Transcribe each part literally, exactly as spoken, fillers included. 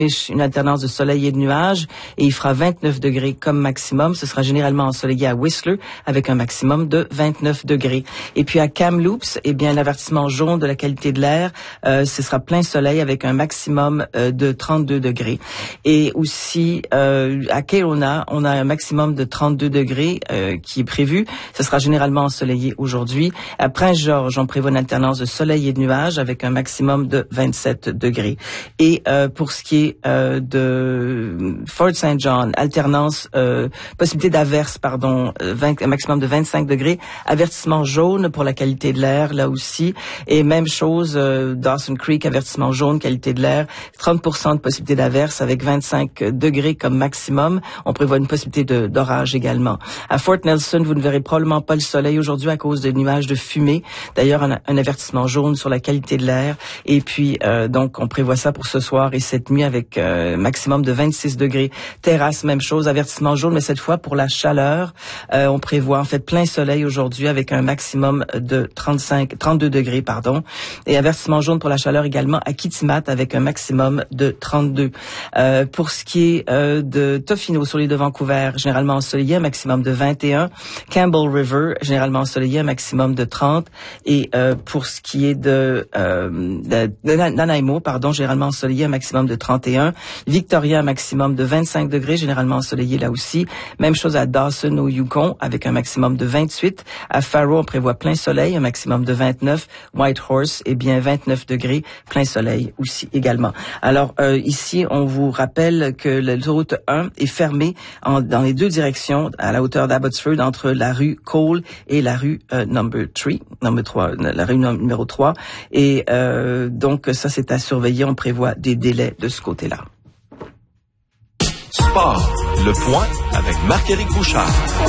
une alternance de soleil et de nuages, et il fera vingt-neuf degrés comme maximum. Ce sera généralement ensoleillé à Whistler avec un maximum de vingt-neuf degrés. Et puis à Kamloops, eh bien l'avertissement jaune de la qualité de l'air, euh, ce sera plein soleil avec un maximum euh, de trente-deux degrés. Et aussi euh, à Kelowna, on a un maximum de trente-deux degrés euh, qui est prévu. Ce sera généralement ensoleillé aujourd'hui. À Prince-Georges, on prévoit une alternance de soleil et de nuages avec un maximum de vingt-sept degrés. Et euh, pour ce qui est Euh, de Fort Saint John, alternance, euh, possibilité d'averse, pardon, vingt, un maximum de vingt-cinq degrés, avertissement jaune pour la qualité de l'air, là aussi, et même chose, euh, Dawson Creek, avertissement jaune, qualité de l'air, trente pour cent de possibilité d'averse avec vingt-cinq degrés comme maximum. On prévoit une possibilité de, d'orage également. À Fort Nelson, vous ne verrez probablement pas le soleil aujourd'hui à cause des nuages de fumée. D'ailleurs, un, un avertissement jaune sur la qualité de l'air. Et puis, euh, donc, on prévoit ça pour ce soir et cette nuit avec avec euh, maximum de vingt-six degrés. Terrasse, même chose, avertissement jaune, mais cette fois pour la chaleur. Euh, on prévoit en fait plein soleil aujourd'hui avec un maximum de trente-cinq, trente-deux degrés, pardon. Et avertissement jaune pour la chaleur également à Kitimat avec un maximum de trente-deux. Euh, pour ce qui est euh, de Tofino sur l'île de Vancouver, généralement ensoleillé, un maximum de vingt et un. Campbell River, généralement ensoleillé, un maximum de trente. Et euh, pour ce qui est de, euh, de, de Nanaimo, pardon, généralement ensoleillé, un maximum de trente et un. Victoria, un maximum de vingt-cinq degrés, généralement ensoleillé là aussi. Même chose à Dawson au Yukon avec un maximum de vingt-huit. À Faro, on prévoit plein soleil, un maximum de vingt-neuf. Whitehorse, eh bien vingt-neuf degrés, plein soleil aussi également. Alors euh, ici, on vous rappelle que l'autoroute un est fermée en, dans les deux directions à la hauteur d'Abbotsford entre la rue Cole et la rue euh, number three, number trois, la rue numéro trois. Et euh, donc ça, c'est à surveiller. On prévoit des délais de ce côté-là. Sport, le point avec Marc-Éric Bouchard.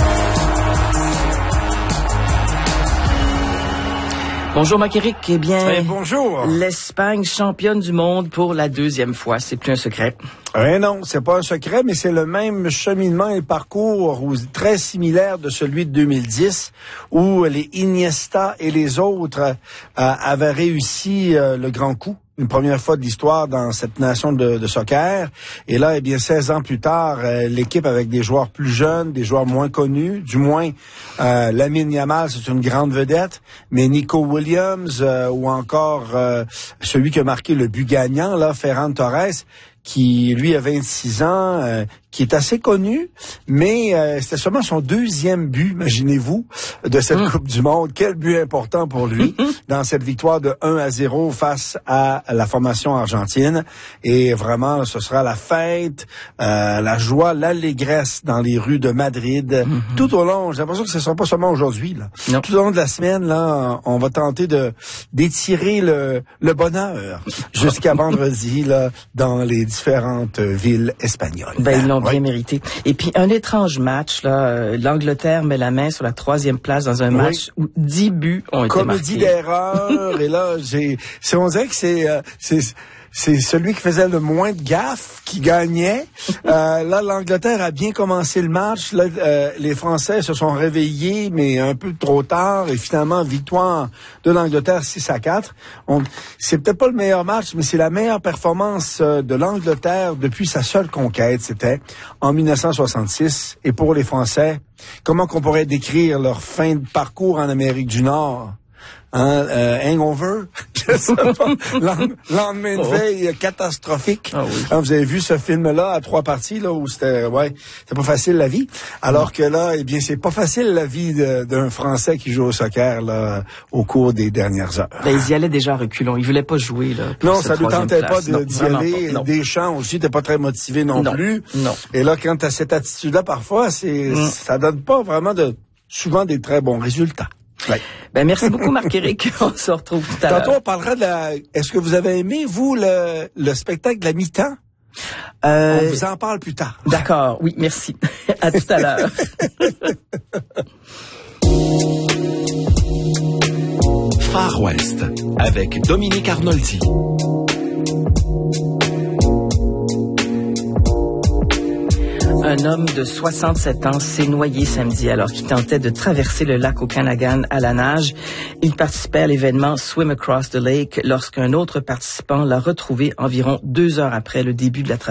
Bonjour Marc-Éric, eh bien, hey, bonjour. L'Espagne championne du monde pour la deuxième fois, c'est plus un secret. Eh non, c'est pas un secret, mais c'est le même cheminement et parcours très similaire de celui de deux mille dix, où les Iniesta et les autres euh, avaient réussi euh, le grand coup. Une première fois de l'histoire dans cette nation de, de soccer. Et là, eh bien, seize ans plus tard, euh, l'équipe avec des joueurs plus jeunes, des joueurs moins connus, du moins, euh, Lamine Yamal, c'est une grande vedette, mais Nico Williams euh, ou encore euh, celui qui a marqué le but gagnant, là, Ferran Torres, qui, lui, a vingt-six ans, euh, qui est assez connu, mais euh, c'était seulement son deuxième but, imaginez-vous, de cette mmh. Coupe du Monde. Quel but important pour lui dans cette victoire de un à zéro face à la formation argentine. Et vraiment, ce sera la fête, euh, la joie, l'allégresse dans les rues de Madrid. Mmh. Tout au long, j'ai l'impression que ce ne sera pas seulement aujourd'hui. Là. Non. Tout au long de la semaine, là, on va tenter de d'étirer le, le bonheur jusqu'à vendredi là, dans les différentes villes espagnoles. Ben, ils l'ont bien ouais. mérité. Et puis, un étrange match, là, euh, l'Angleterre met la main sur la troisième place dans un oui. match où dix buts ont été marqués. Comédie d'erreur, et là, j'ai, c'est, on dirait que c'est, euh, c'est, c'est celui qui faisait le moins de gaffes qui gagnait. Euh, là, l'Angleterre a bien commencé le match. Là, euh, les Français se sont réveillés, mais un peu trop tard. Et finalement, victoire de l'Angleterre six à quatre. On, c'est peut-être pas le meilleur match, mais c'est la meilleure performance de l'Angleterre depuis sa seule conquête. C'était en dix-neuf cent soixante-six. Et pour les Français, comment qu'on pourrait décrire leur fin de parcours en Amérique du Nord? Hein, euh, hangover, je sais pas, lendemain de veille oh. catastrophique. Ah oui. Hein, vous avez vu ce film-là à trois parties là où c'était, ouais, c'est pas facile la vie. Alors non. que là, eh bien, c'est pas facile la vie de, d'un Français qui joue au soccer là au cours des dernières heures. Ben ils y allaient déjà reculons, ils voulaient pas jouer là. Pour non, ça ne tentait place. pas de, non, d'y aller. Deschamps aussi, t'es pas très motivé non, non plus. Non. Et là, quand t'as cette attitude-là, parfois, c'est, mm. ça donne pas vraiment de, souvent des très bons résultats. Ouais. Ben merci beaucoup Marc-Éric. On se retrouve tout à l'heure. Tantôt on parlera de la. Est-ce que vous avez aimé vous le, le spectacle de la mi-temps? Euh... On vous en parle plus tard. D'accord. Oui, merci. À tout à l'heure. Far West avec Dominique Arnoldi. Un homme de soixante-sept ans s'est noyé samedi alors qu'il tentait de traverser le lac Okanagan à la nage. Il participait à l'événement Swim Across the Lake lorsqu'un autre participant l'a retrouvé environ deux heures après le début de la traversée.